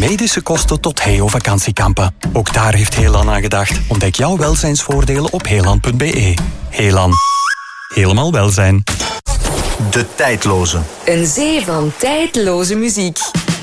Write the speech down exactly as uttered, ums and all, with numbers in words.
medische kosten tot Heo vakantiekampen. Ook daar heeft Heelan aan gedacht. Ontdek jouw welzijnsvoordelen op heelan punt b e. Heelan. Helemaal welzijn. De tijdloze. Een zee van tijdloze muziek.